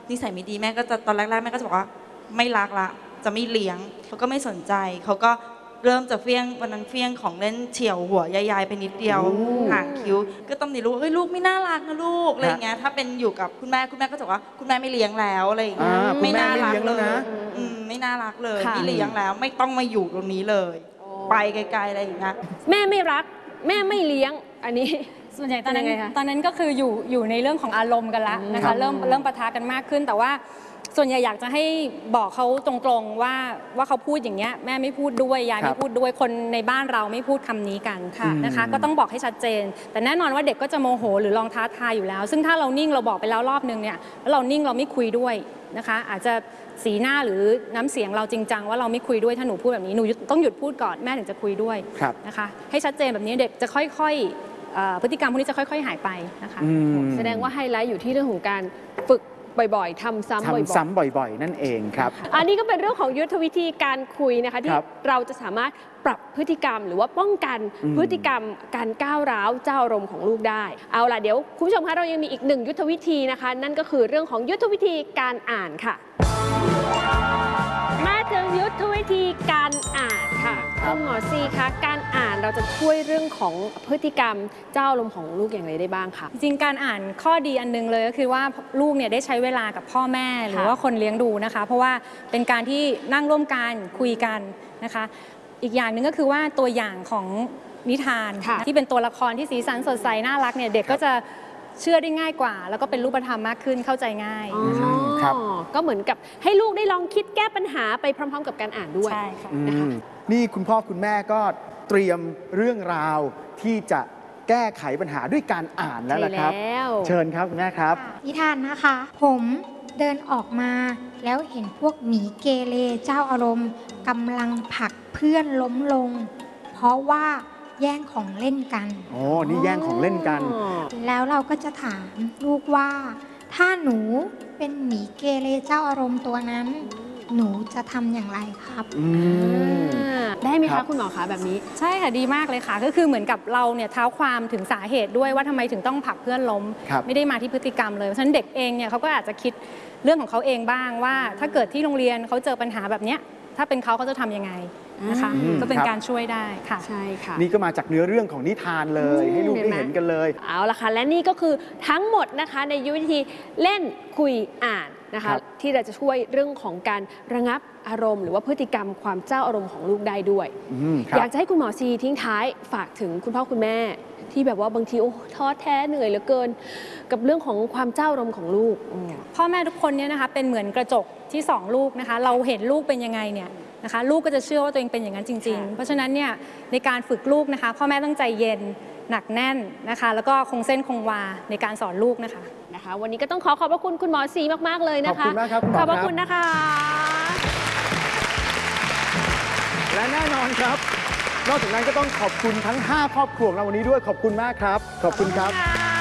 นิสัยไม่ดีแม่ก็จะตอนแรกๆแม่ก็จะบอกว่าไม่รักละจะไม่เลี้ยงเขาก็ไม่สนใจเขาก็เริ่มจะเฟี้ยงวันนั้นเฟี้ยงของเล่นเฉี่ยวหัวยายๆไปนิดเดียวห่างคิ้วก็ต้องดีลูกเฮ้ยลูกไม่น่ารักนะลูกอะไรเงี้ยถ้าเป็นอยู่กับคุณแม่ก็จะบอกว่าคุณแม่ไม่เลี้ยงแล้วอะไรเงี้ยไม่น่ารักเลยไม่น่ารักเลยไม่เลี้ยงแล้วไม่ต้องมาอยู่ตรงนี้เลยไปไกลๆอะไรอย่างเงี้ยแม่ไม่รักแม่ไม่เลี้ยงอันนี้ส่วนใหญ่ตอนนั้นก็คืออยู่ในเรื่องของอารมณ์กันละนะคะเริ่มปะทะกันมากขึ้นแต่ว่าส่วนใหญ่อยากจะให้บอกเขาตรงๆว่าเขาพูดอย่างเงี้ยแม่ไม่พูดด้วยยายไม่พูดด้วยคนในบ้านเราไม่พูดคำนี้กันนะคะก็ต้องบอกให้ชัดเจนแต่แน่นอนว่าเด็กก็จะโมโหหรือลองท้าทายอยู่แล้วซึ่งถ้าเรานิ่งเราบอกไปแล้วรอบนึงเนี่ยแล้วเรานิ่งเราไม่คุยด้วยนะคะอาจจะสีหน้าหรือน้ำเสียงเราจริงจังว่าเราไม่คุยด้วยถ้าหนูพูดแบบนี้หนูต้องหยุดพูดก่อนแม่ถึงจะคุยด้วยนะคะให้ชัดเจนแบบนี้เด็กจะค่อยๆพฤติกรรมพวกนี้จะค่อยๆหายไปนะคะแสดงว่าไฮไลท์อยู่ที่เรื่องของการฝึกบ่อยๆทำซ้ำบ่อยๆนั่นเองครับอันนี้ก็เป็นเรื่องของยุทธวิธีการคุยนะคะที่เราจะสามารถปรับพฤติกรรมหรือว่าป้องกันพฤติกรรมการก้าวร้าวเจ้าอารมณ์ของลูกได้เอาล่ะเดี๋ยวคุณผู้ชมคะเรายังมีอีก1ยุทธวิธีนะคะนั่นก็คือเรื่องของยุทธวิธีการอ่านค่ะมาถึงยุทธวิธีการอ่านค่ะคุณหมอซีคะการอ่านเราจะช่วยเรื่องของพฤติกรรมเจ้าอารมณ์ของลูกอย่างไรได้บ้างคะจริงการอ่านข้อดีอันนึงเลยก็คือว่าลูกเนี่ยได้ใช้เวลากับพ่อแม่หรือว่าคนเลี้ยงดูนะคะเพราะว่าเป็นการที่นั่งร่วมกันคุยกันนะคะอีกอย่างหนึ่งก็คือว่าตัวอย่างของนิทานที่เป็นตัวละครที่สีสันสดใสน่ารักเนี่ยเด็กก็จะเชื่อได้ง่ายกว่าแล้วก็เป็นรูปธรรมมากขึ้นเข้าใจง่ายนะคะก็เหมือนกับให้ลูกได้ลองคิดแก้ปัญหาไปพร้อมๆกับการอ่านด้วยใช่ค่ะนะคะนี่คุณพ่อคุณแม่ก็เตรียมเรื่องราวที่จะแก้ไขปัญหาด้วยการอ่านแล้วล่ะครับเชิญครับคุณแม่ครับนิทานนะคะผมเดินออกมาแล้วเห็นพวกหมีเกเรเจ้าอารมณ์กำลังผลักเพื่อนล้มลงเพราะว่าแย่งของเล่นกันโอ้นี่แย่งของเล่นกันแล้วเราก็จะถามลูกว่าถ้าหนูเป็นหมีเกเรเจ้าอารมณ์ตัวนั้นหนูจะทำอย่างไรครับได้ไหมคะคุณหมอคะแบบนี้ใช่ค่ะดีมากเลยค่ะก็คือเหมือนกับเราเนี่ยเท้าความถึงสาเหตุด้วยว่าทำไมถึงต้องผลักเพื่อนล้มไม่ได้มาที่พฤติกรรมเลยเพราะฉะนั้นเด็กเองเนี่ยเขาก็อาจจะคิดเรื่องของเขาเองบ้างว่าถ้าเกิดที่โรงเรียนเขาเจอปัญหาแบบเนี้ยถ้าเป็นเขาจะทำยังไงนะคะก็เป็นการช่วยได้ค่ะใช่ค่ะนี่ก็มาจากเนื้อเรื่องของนิทานเลยให้ลูกได้เห็นกันเลยเอาละค่ะและนี่ก็คือทั้งหมดนะคะในยุทธวิธีเล่นคุยอ่านนะคะที่เราจะช่วยเรื่องของการระงับอารมณ์หรือว่าพฤติกรรมความเจ้าอารมณ์ของลูกได้ด้วยอยากจะให้คุณหมอซีทิ้งท้ายฝากถึงคุณพ่อคุณแม่ที่แบบว่าบางทีโอ้ท้อแท้เหนื่อยเหลือเกินกับเรื่องของความเจ้าอารมณ์ของลูกพ่อแม่ทุกคนเนี่ยนะคะเป็นเหมือนกระจกที่ส่องลูกนะคะเราเห็นลูกเป็นยังไงเนี่ยนะคะลูกก็จะเชื่อว่าตัวเองเป็นอย่างนั้นจริงๆเพราะฉะนั้นเนี่ยในการฝึกลูกนะคะพ่อแม่ต้องใจเย็นหนักแน่นนะคะแล้วก็คงเส้นคงวาในการสอนลูกนะคะวันนี้ก็ต้องขอบพระคุณคุณหมอซีมากๆเลยนะคะขอบคุณมากครับคุณหมอขอบพระคุณนะคะและแน่นอนครับนอกจากนั้นก็ต้องขอบคุณทั้ง5ครอบครัวเราวันนี้ด้วยขอบคุณมากครับขอบคุณครับ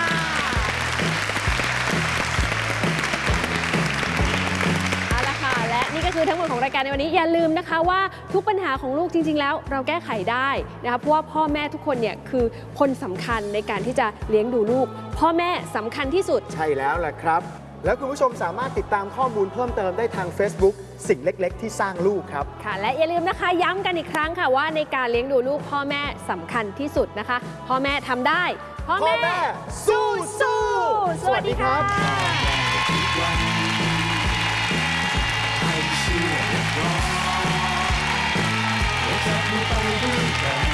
และนี่ก็คือทั้งหมดของรายการในวันนี้อย่าลืมนะคะว่าทุกปัญหาของลูกจริงๆแล้วเราแก้ไขได้นะคะเพราะว่าพ่อแม่ทุกคนเนี่ยคือคนสำคัญในการที่จะเลี้ยงดูลูกพ่อแม่สำคัญที่สุดใช่แล้วแหละครับแล้วคุณผู้ชมสามารถติดตามข้อมูลเพิ่มเติมได้ทาง Facebook สิ่งเล็กๆที่สร้างลูกครับค่ะและอย่าลืมนะคะย้ำกันอีกครั้งค่ะว่าในการเลี้ยงดูลูกพ่อแม่สำคัญที่สุดนะคะพ่อแม่ทำได้พ่อแม่สู้สวัสดีครับจะไม่ไปด้วยกัน